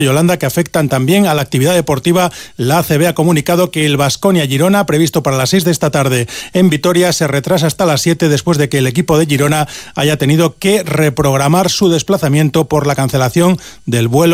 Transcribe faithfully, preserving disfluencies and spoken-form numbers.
Yolanda, que afectan también a la actividad deportiva. La A C B ha comunicado que el Baskonia-Girona, previsto para las seis de esta tarde en Vitoria, se retrasa hasta las siete después de que el equipo de Girona haya tenido que reprogramar su desplazamiento por la cancelación del vuelo